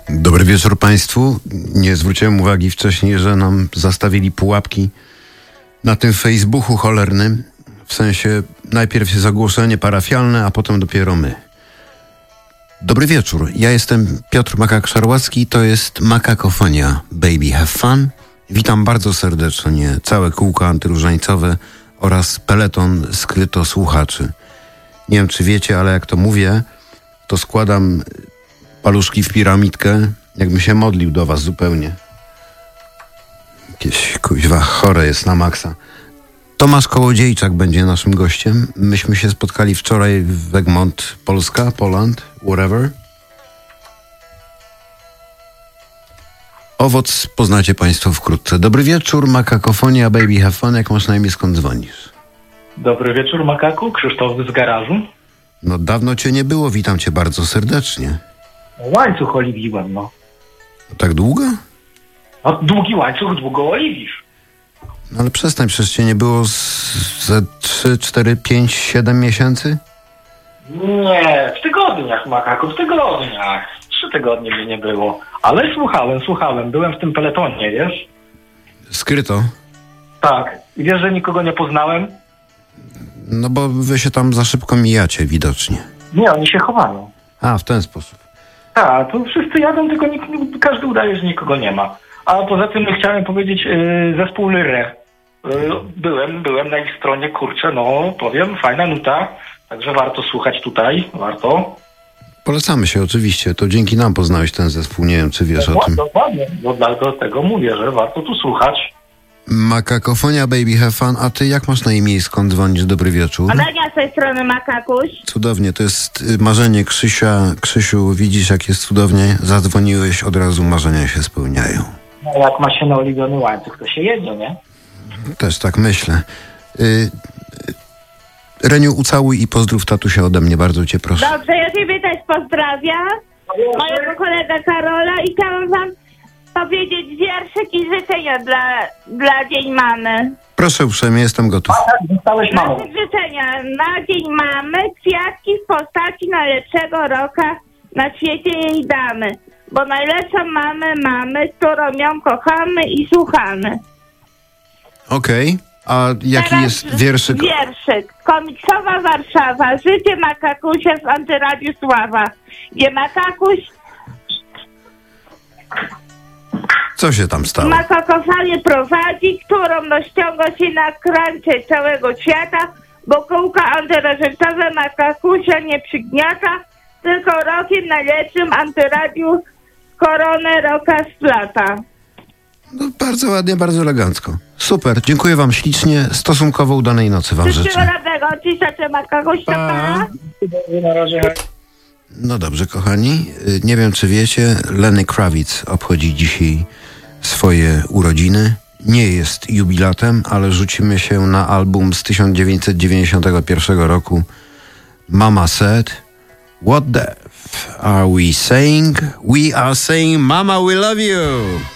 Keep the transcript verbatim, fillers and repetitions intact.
Dobry wieczór Państwu. Nie zwróciłem uwagi wcześniej, że nam zastawili pułapki na tym Facebooku cholernym. W sensie najpierw jest ogłoszenie parafialne, a potem dopiero my. Dobry wieczór. Ja jestem Piotr Makak-Szarłacki. To jest Makakofonia Baby Have Fun. Witam bardzo serdecznie całe kółko antyróżańcowe oraz peleton skrytosłuchaczy. Nie wiem, czy wiecie, ale jak to mówię, to składam paluszki w piramidkę, jakbym się modlił do was zupełnie. Jakieś kuźwa chore jest na maksa. Tomasz Kołodziejczak będzie naszym gościem. Myśmy się spotkali wczoraj w Egmont, Polska, Poland, whatever. Owoc poznacie Państwo wkrótce. Dobry wieczór, Makakofonia Baby Have Fun. Jak masz na imię, skąd dzwonisz? Dobry wieczór, Makaku. Krzysztof z garażu. No dawno cię nie było, witam cię bardzo serdecznie. Łańcuch oliwiłem, no. Tak długo? No długi łańcuch, długo oliwisz. No ale przestań, przecież cię nie było z- ze trzy, cztery, pięć, siedem miesięcy? Nie, w tygodniach, Makaku, w tygodniach. Trzy tygodnie mnie nie było. Ale słuchałem, słuchałem. Byłem w tym peletonie, wiesz? Skryto? Tak. I wiesz, że nikogo nie poznałem? No bo wy się tam za szybko mijacie widocznie. Nie, oni się chowają. A, w ten sposób. Tak, to wszyscy jadą, tylko nikt, każdy udaje, że nikogo nie ma. A poza tym chciałem powiedzieć, yy, zespół Lyrę. Yy, byłem, byłem na ich stronie, kurczę, no powiem, fajna nuta. Także warto słuchać tutaj, warto. Polecamy się oczywiście, to dzięki nam poznałeś ten zespół, nie wiem czy wiesz o tym. Dokładnie, no do tego mówię, że warto tu słuchać. Makakofonia Baby Have Fun, a ty jak masz na imię i skąd dzwonisz? Dobry wieczór. Amelia z tej strony, Makakuś. Cudownie, to jest y, marzenie Krzysia. Krzysiu, widzisz jak jest cudownie? Zadzwoniłeś, od razu marzenia się spełniają. No, jak ma się naoliwiony łańcuch, to się jedzie, nie? Też tak myślę. Y, y, Reniu, ucałuj i pozdrów tatusia ode mnie, bardzo cię proszę. Dobrze, ja ciebie też pozdrawiam. Mojego kolegę Karola i chciałam wam powiedzieć wierszyk i życzenia dla, dla Dzień Mamy. Proszę uprzejmie, jestem gotów. Zostałeś mamą. Nasze życzenia na Dzień Mamy, kwiatki w postaci najlepszego roka na świecie jej damy. Bo najlepszą mamę mamy, którą ją kochamy i słuchamy. Okej, a jaki Teraz jest wierszyk? Wierszyk. Komiksowa Warszawa. Życie Makakusia z Antyradiu Sława. Gdzie Makakuś Co się tam stało? makakofonię prowadzi, którą no ściąga się na krańce całego świata, bo kółka antyreżyktowe Makakusia nie przygniata, tylko rokiem najlepszym Antyradiu koronę roka splata. No, bardzo ładnie, bardzo elegancko. Super, dziękuję wam ślicznie. Stosunkowo udanej nocy wam Wszystkiego życzę. dobrego. Cisza czy Makakuś, to pa. Na razie. No dobrze, kochani. y, Nie wiem, czy wiecie, Lenny Kravitz obchodzi dzisiaj swoje urodziny. Nie jest jubilatem, ale rzucimy się na album z tysiąc dziewięćset dziewięćdziesiątego pierwszego roku. Mama said, what the f are we saying? We are saying, Mama, we love you!